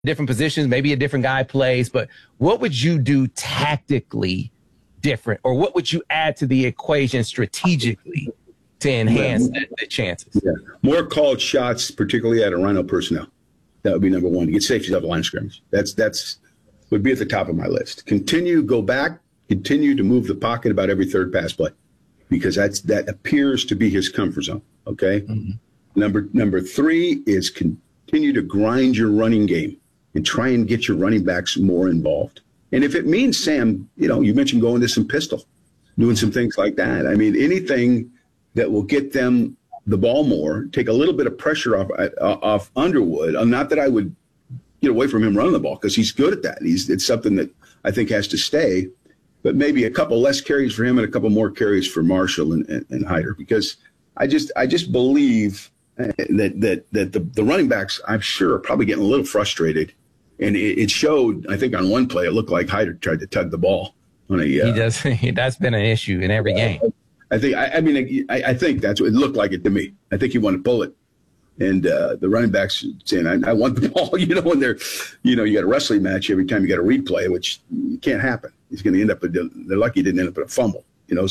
different positions, maybe a different guy plays, but what would you do tactically different, or what would you add to the equation strategically to enhance the chances? Yeah. More called shots, particularly out of Rhino personnel. That would be number one, to get safeties off the line of scrimmage. That's would be at the top of my list. Go back, continue to move the pocket about every third pass play, because that appears to be his comfort zone. Okay. Mm-hmm. Number three is continue to grind your running game and try and get your running backs more involved. And if it means, Sam, you mentioned going to some pistol, doing some things like that. I mean, anything that will get them the ball more, take a little bit of pressure off Underwood. Not that I would get away from him running the ball, because he's good at that. It's something that I think has to stay, but maybe a couple less carries for him and a couple more carries for Marshall and Hyder, because I just believe that the running backs, I'm sure, are probably getting a little frustrated. And it showed, I think, on one play, it looked like Hyder tried to tug the ball on a. He does. That's been an issue in every game. I think that's what it looked like it to me. I think he wanted to pull it, and the running backs saying, "I want the ball." When they're, you got a wrestling match every time you got a replay, which can't happen. He's going to end up. They're lucky he didn't end up with a fumble.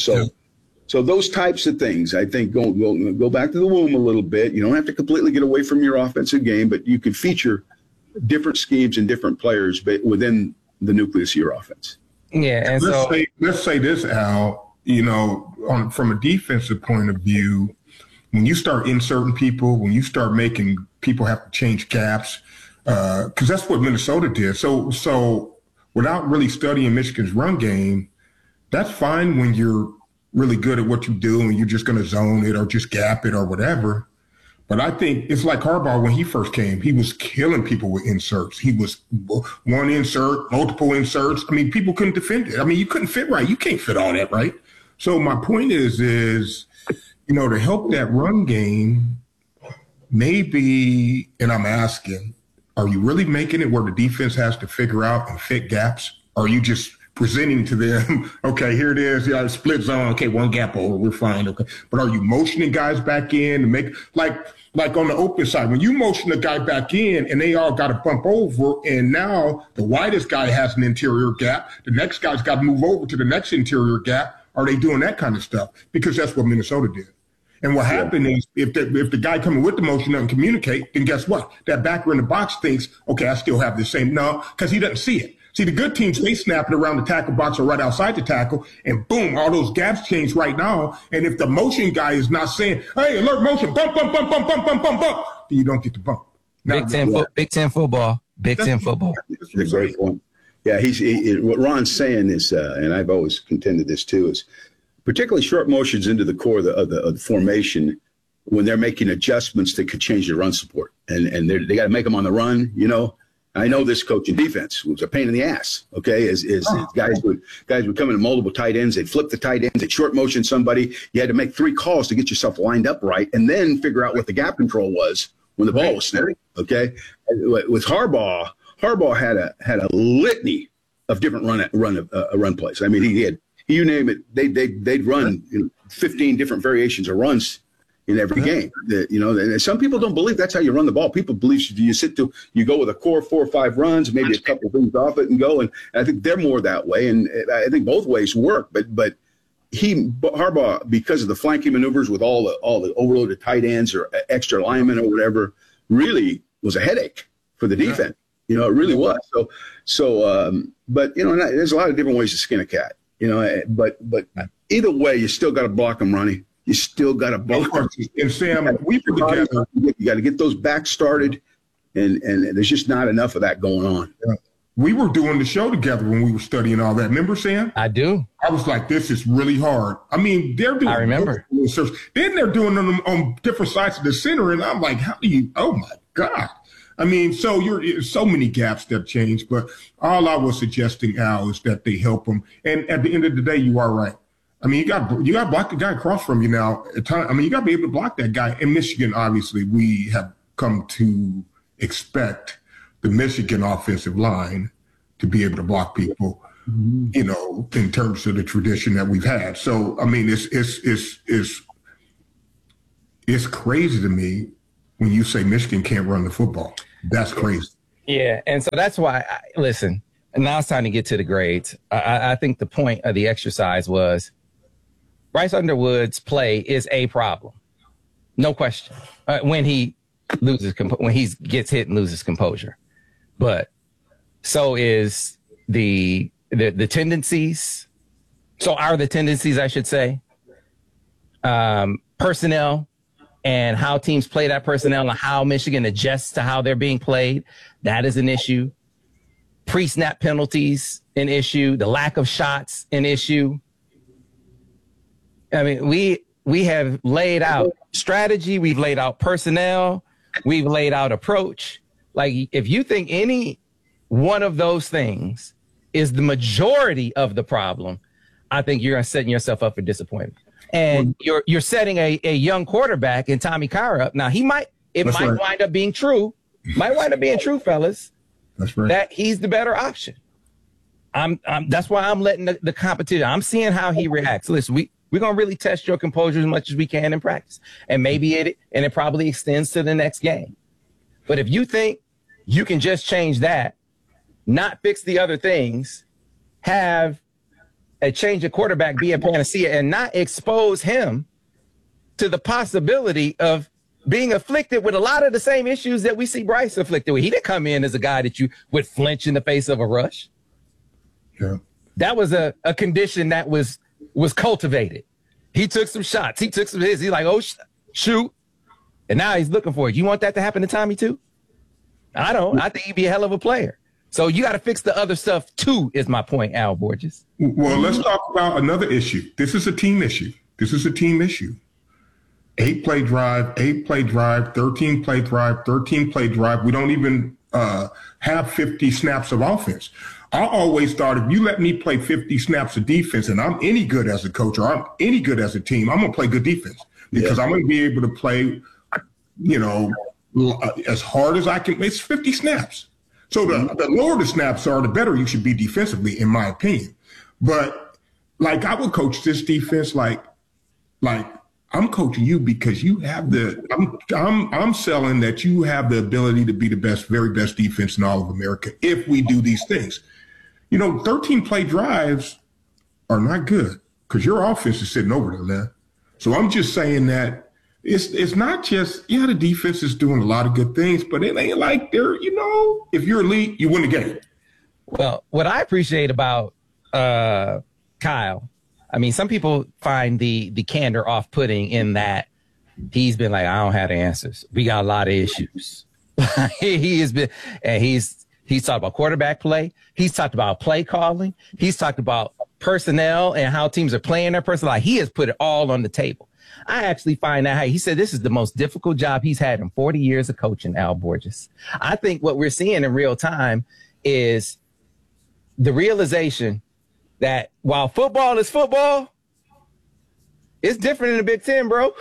So those types of things, I think, go back to the womb a little bit. You don't have to completely get away from your offensive game, but you can feature different schemes and different players within the nucleus of your offense. Yeah, and let's say this, Al. From a defensive point of view, when you start inserting people, when you start making people have to change gaps, because that's what Minnesota did. So without really studying Michigan's run game, that's fine when you're really good at what you do and you're just going to zone it or just gap it or whatever. But I think it's like Harbaugh when he first came. He was killing people with inserts. He was one insert, multiple inserts. I mean, people couldn't defend it. I mean, you couldn't fit right. You can't fit all that right. So my point is to help that run game, maybe, and I'm asking, are you really making it where the defense has to figure out and fit gaps? Or are you just presenting to them, okay, here it is, split zone, okay, one gap over, we're fine, okay. But are you motioning guys back in to make, like on the open side, when you motion a guy back in and they all got to bump over, and now the widest guy has an interior gap, the next guy's got to move over to the next interior gap. Are they doing that kind of stuff? Because that's what Minnesota did. And what happened is if the guy coming with the motion doesn't communicate, then guess what? That backer in the box thinks, okay, I still have the same. No, because he doesn't see it. See, the good teams, they snap it around the tackle box or right outside the tackle, and boom, all those gaps change right now. And if the motion guy is not saying, hey, alert motion, bump, bump, bump, bump, bump, bump, bump, bump, then you don't get the bump. Big Ten football. That's a great point. Yeah, what Ron's saying is, and I've always contended this too, is particularly short motions into the core of the formation when they're making adjustments that could change the run support. And they got to make them on the run, I know this coaching defense was a pain in the ass, okay, as guys would come in multiple tight ends. They'd flip the tight ends. They'd short motion somebody. You had to make 3 calls to get yourself lined up right and then figure out what the gap control was when the ball was snapping, okay? With Harbaugh had a litany of different run plays. I mean, he had, you name it, they'd run 15 different variations of runs in every game. And some people don't believe that's how you run the ball. People believe you go with a core 4 or 5 runs, maybe a couple of things off it and go. And I think they're more that way. And I think both ways work. But Harbaugh, because of the flanking maneuvers with all the overloaded tight ends or extra linemen or whatever, really was a headache for the defense. It really was. But there's a lot of different ways to skin a cat. But either way, you still got to block them, Ronnie. You still got to block them. And Sam, we put together. You got to get those backs started, and there's just not enough of that going on. Yeah. We were doing the show together when we were studying all that. Remember, Sam? I do. I was like, this is really hard. I mean, they're doing. I remember. Research. Then they're doing them on different sides of the center, and I'm like, how do you? Oh my God! I mean, so so many gaps that change. But all I was suggesting, Al, is that they help them. And at the end of the day, you are right. I mean, you got to block the guy across from you now. You got to be able to block that guy. In Michigan, obviously, we have come to expect the Michigan offensive line to be able to block people, in terms of the tradition that we've had. So, I mean, it's crazy to me when you say Michigan can't run the football. That's crazy. Yeah, and so that's why, listen, and now it's time to get to the grades. I think the point of the exercise was Bryce Underwood's play is a problem. No question. When he gets hit and loses composure. But so is the tendencies. So are the tendencies, I should say, personnel and how teams play that personnel and how Michigan adjusts to how they're being played. That is an issue. Pre-snap penalties, an issue. The lack of shots, an issue. I mean, we have laid out strategy. We've laid out personnel. We've laid out approach. Like, if you think any one of those things is the majority of the problem, I think you're setting yourself up for disappointment. And you're setting a young quarterback in Tommy Carr up. Now, it might wind up being true. Might wind up being true, fellas. That's right. That he's the better option. That's why I'm letting the competition. I'm seeing how he reacts. Listen, we're gonna really test your composure as much as we can in practice, and maybe it probably extends to the next game. But if you think you can just change that, not fix the other things, have a change of quarterback be a panacea, and not expose him to the possibility of being afflicted with a lot of the same issues that we see Bryce afflicted with. He didn't come in as a guy that you would flinch in the face of a rush. Yeah. That was a condition that was cultivated. He took some shots. He took some hits. He's like, oh, shoot. And now he's looking for it. You want that to happen to Tommy too? I don't. I think he'd be a hell of a player. So you got to fix the other stuff too, is my point, Al Borges. Well, let's talk about another issue. This is a team issue. 8-play drive, 13-play drive, 13-play drive. We don't even have 50 snaps of offense. I always thought if you let me play 50 snaps of defense and I'm any good as a coach or I'm any good as a team, I'm going to play good defense because I'm going to be able to play, as hard as I can. It's 50 snaps. So the lower the snaps are, the better you should be defensively, in my opinion. But like, I would coach this defense like I'm coaching you because you have I'm selling that you have the ability to be the best, very best defense in all of America if we do these things. 13-play drives are not good because your offense is sitting over there, man. So I'm just saying that it's not just, the defense is doing a lot of good things, but it ain't like they're, if you're elite, you win the game. Well, what I appreciate about Kyle, I mean, some people find the candor off-putting in that he's been like, I don't have the answers. We got a lot of issues. He has been, and he's talked about quarterback play. He's talked about play calling. He's talked about personnel and how teams are playing their personnel. He has put it all on the table. I actually find that he said this is the most difficult job he's had in 40 years of coaching, Al Borges. I think what we're seeing in real time is the realization that while football is football, it's different in the Big Ten, bro.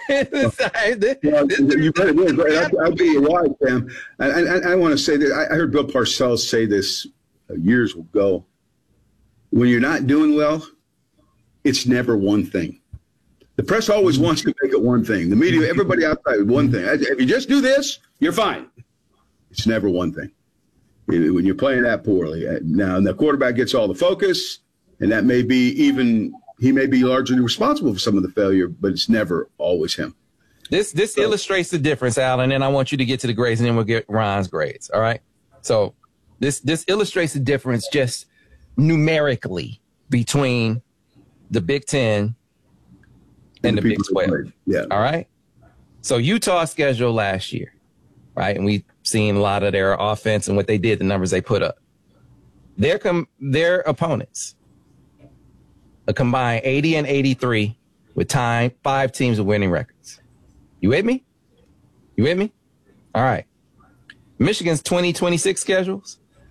You better win, right? I'll be your wife, Sam. I want to say that I heard Bill Parcells say this years ago. When you're not doing well, it's never one thing. The press always wants to make it one thing. The media, everybody outside, one thing. If you just do this, you're fine. It's never one thing. When you're playing that poorly. Now, the quarterback gets all the focus, and that may be he may be largely responsible for some of the failure, but it's never always him. This illustrates the difference, Alan, and I want you to get to the grades, and then we'll get Ron's grades, all right? So this illustrates the difference just numerically between the Big Ten and the Big 12. Yeah. All right. So Utah's schedule last year, right? And we've seen a lot of their offense and what they did, the numbers they put up. Their opponents, a combined 80 and 83 with 5 teams with winning records. You with me? All right. Michigan's 2026 schedule.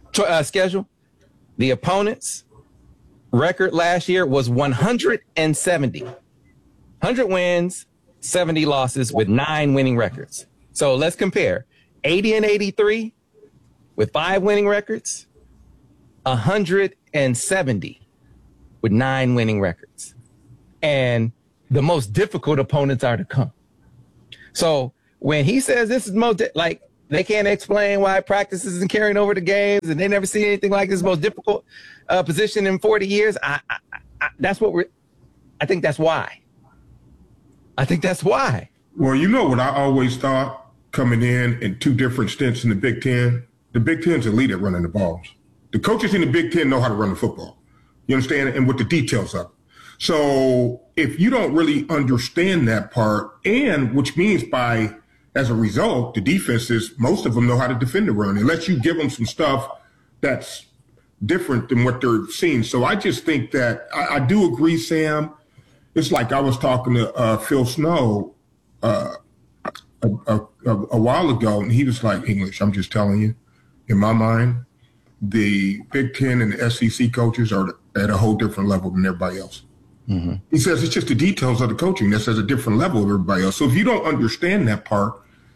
The opponents' record last year was 170. 100 wins, 70 losses with 9 winning records. So let's compare 80 and 83 with 5 winning records, 170 with 9 winning records. And the most difficult opponents are to come. So when he says this is most, They can't explain why practice isn't carrying over to games, and they never see anything like this most difficult position in 40 years. I think that's why. I think that's why. Well, you know what I always thought coming in 2 different stints in the Big Ten? The Big Ten's elite at running the balls. The coaches in the Big Ten know how to run the football. You understand? And with the details of it. So if you don't really understand that part, and which means as a result, the defenses, most of them know how to defend the run, unless you give them some stuff that's different than what they're seeing. So I just think that I do agree, Sam. It's like I was talking to Phil Snow a while ago, and he was like, English, I'm just telling you, in my mind, the Big Ten and the SEC coaches are at a whole different level than everybody else. Mm-hmm. He says it's just the details of the coaching that's at a different level of everybody else. So if you don't understand that part,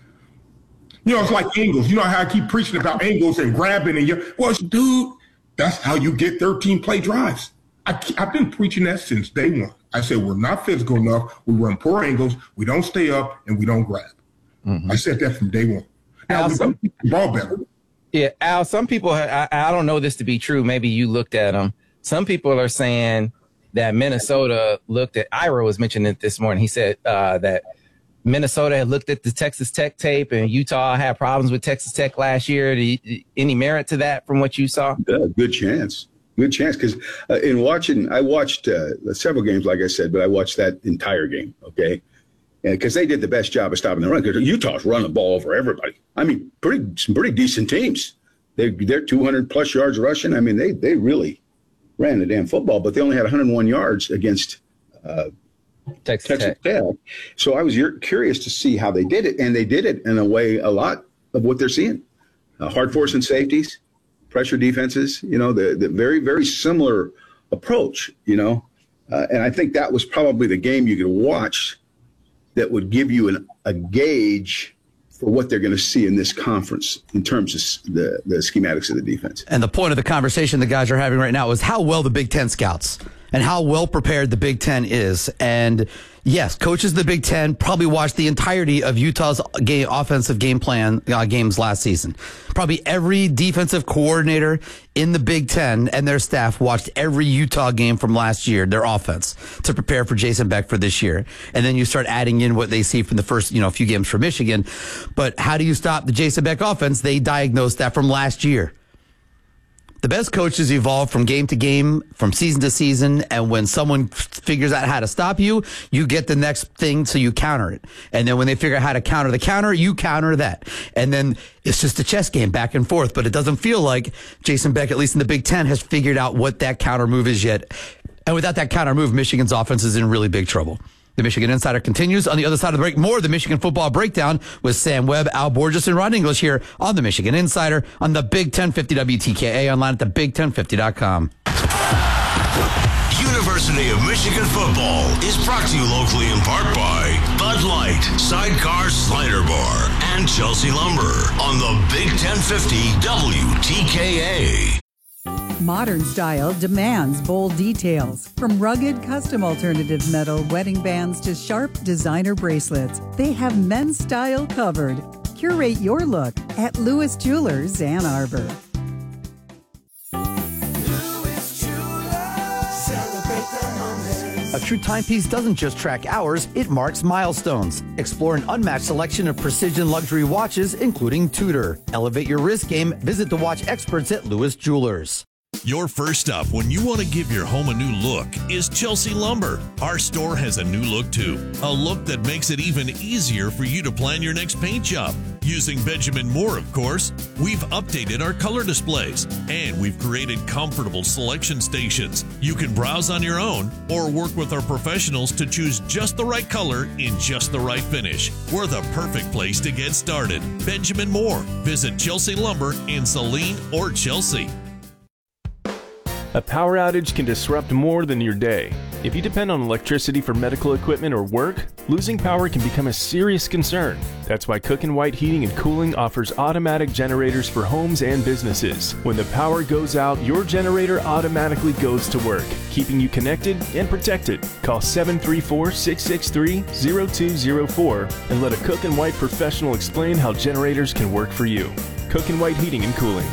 it's like angles. You know how I keep preaching about angles and grabbing dude, that's how you get 13-play drives. I've been preaching that since day one. I said, we're not physical enough. We run poor angles. We don't stay up and we don't grab. Mm-hmm. I said that from day one. Now, we don't keep the ball better. Yeah, Al, some people, I don't know this to be true. Maybe you looked at them. Some people are saying that Minnesota Ira was mentioning it this morning. He said that Minnesota had looked at the Texas Tech tape and Utah had problems with Texas Tech last year. Any merit to that from what you saw? Yeah, good chance. Good chance. Because I watched several games, like I said, but I watched that entire game, okay? Because they did the best job of stopping the run. Because Utah's run the ball over everybody. I mean, some pretty decent teams. They're 200-plus yards rushing. I mean, they really ran the damn football, but they only had 101 yards against Texas Tech. So I was curious to see how they did it, and they did it in a way a lot of what they're seeing. Hard forcing safeties, pressure defenses, the very, very similar approach, and I think that was probably the game you could watch that would give you a gauge for what they're going to see in this conference in terms of the schematics of the defense. And the point of the conversation the guys are having right now is how well the Big Ten scouts and how well prepared the Big Ten is. And yes, coaches of the Big Ten probably watched the entirety of Utah's offensive game plan games last season. Probably every defensive coordinator in the Big Ten and their staff watched every Utah game from last year, their offense, to prepare for Jason Beck for this year. And then you start adding in what they see from the first, few games for Michigan. But how do you stop the Jason Beck offense? They diagnosed that from last year. The best coaches evolve from game to game, from season to season, and when someone figures out how to stop you, you get the next thing so you counter it. And then when they figure out how to counter the counter, you counter that. And then it's just a chess game back and forth, but it doesn't feel like Jason Beck, at least in the Big Ten, has figured out what that counter move is yet. And without that counter move, Michigan's offense is in really big trouble. The Michigan Insider continues on the other side of the break. More of the Michigan football breakdown with Sam Webb, Al Borges, and Ron English here on the Michigan Insider on the Big 1050 WTKA, online at thebig1050.com. University of Michigan football is brought to you locally in part by Bud Light, Sidecar Slider Bar, and Chelsea Lumber on the Big 1050 WTKA. Modern style demands bold details. From rugged custom alternative metal wedding bands to sharp designer bracelets, they have men's style covered. Curate your look at Lewis Jewelers, Ann Arbor. A true timepiece doesn't just track hours, it marks milestones. Explore an unmatched selection of precision luxury watches, including Tudor. Elevate your wrist game. Visit the watch experts at Lewis Jewelers. Your first stop when you want to give your home a new look is Chelsea Lumber. Our store has a new look too, a look that makes it even easier for you to plan your next paint job. Using Benjamin Moore, of course, we've updated our color displays and we've created comfortable selection stations. You can browse on your own or work with our professionals to choose just the right color in just the right finish. We're the perfect place to get started. Benjamin Moore. Visit Chelsea Lumber in Saline or Chelsea. A power outage can disrupt more than your day. If you depend on electricity for medical equipment or work, losing power can become a serious concern. That's why Cook & White Heating and Cooling offers automatic generators for homes and businesses. When the power goes out, your generator automatically goes to work, keeping you connected and protected. Call 734-663-0204 and let a Cook & White professional explain how generators can work for you. Cook & White Heating and Cooling.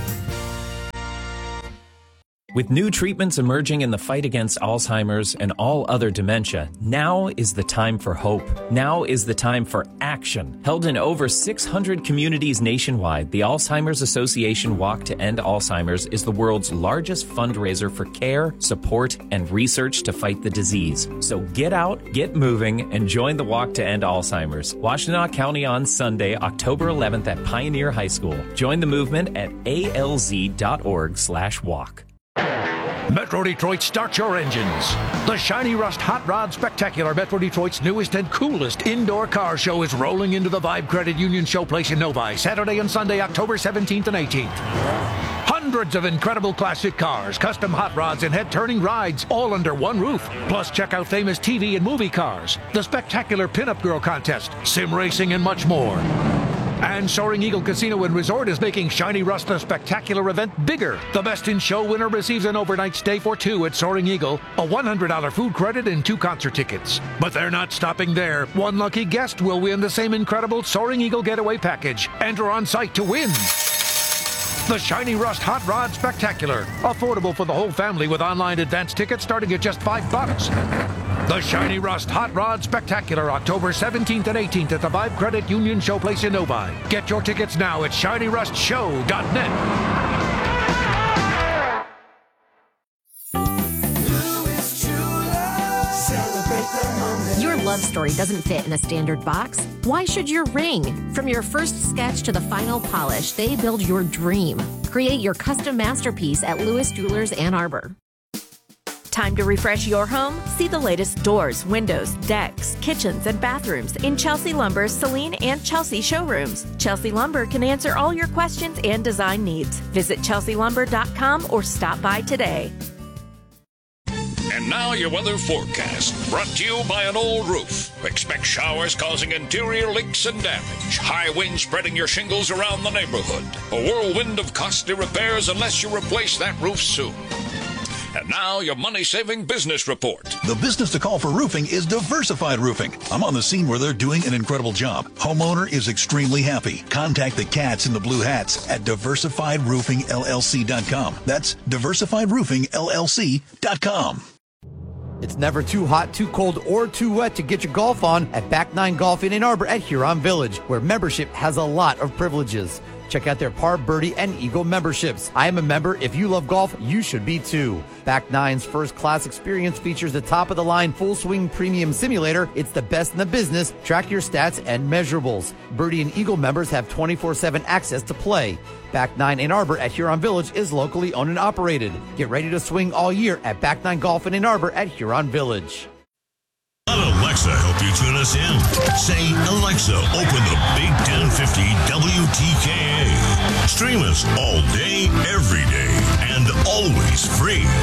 With new treatments emerging in the fight against Alzheimer's and all other dementia, now is the time for hope. Now is the time for action. Held in over 600 communities nationwide, the Alzheimer's Association Walk to End Alzheimer's is the world's largest fundraiser for care, support, and research to fight the disease. So get out, get moving, and join the Walk to End Alzheimer's. Washtenaw County on Sunday, October 11th at Pioneer High School. Join the movement at alz.org/walk. Metro Detroit, start your engines. The Shiny Rust Hot Rod Spectacular, Metro Detroit's newest and coolest indoor car show, is rolling into the Vibe Credit Union Showplace in Novi, Saturday and Sunday, October 17th and 18th. Hundreds of incredible classic cars, custom hot rods, and head-turning rides, all under one roof. Plus, check out famous TV and movie cars, the spectacular Pinup Girl Contest, sim racing, and much more. And Soaring Eagle Casino and Resort is making Shiny Rust the spectacular event bigger. The Best in Show winner receives an overnight stay for two at Soaring Eagle, a $100 food credit, and 2 concert tickets. But they're not stopping there. One lucky guest will win the same incredible Soaring Eagle getaway package. Enter on site to win. The Shiny Rust Hot Rod Spectacular. Affordable for the whole family with online advance tickets starting at just $5. The Shiny Rust Hot Rod Spectacular, October 17th and 18th at the Vibe Credit Union Showplace in Novi. Get your tickets now at ShinyRustShow.net. Your love story doesn't fit in a standard box. Why should your ring? From your first sketch to the final polish, they build your dream. Create your custom masterpiece at Lewis Jewelers Ann Arbor. Time to refresh your home? See the latest doors, windows, decks, kitchens, and bathrooms in Chelsea Lumber's Celine and Chelsea showrooms. Chelsea Lumber can answer all your questions and design needs. Visit chelsealumber.com or stop by today. And now your weather forecast, brought to you by an old roof. Expect showers causing interior leaks and damage. High winds spreading your shingles around the neighborhood. A whirlwind of costly repairs unless you replace that roof soon. And now, your money-saving business report. The business to call for roofing is Diversified Roofing. I'm on the scene where they're doing an incredible job. Homeowner is extremely happy. Contact the cats in the blue hats at DiversifiedRoofingLLC.com. That's DiversifiedRoofingLLC.com. It's never too hot, too cold, or too wet to get your golf on at Back 9 Golf in Ann Arbor at Huron Village, where membership has a lot of privileges. Check out their Par, Birdie, and Eagle memberships. I am a member. If you love golf, you should be too. Back 9's first-class experience features the top-of-the-line full-swing premium simulator. It's the best in the business. Track your stats and measurables. Birdie and Eagle members have 24/7 access to play. Back 9 Ann Arbor at Huron Village is locally owned and operated. Get ready to swing all year at Back 9 Golf in Ann Arbor at Huron Village. Let Alexa help you tune us in. Say, Alexa, open the Big 1050 WTKA. Stream us all day, every day, and always free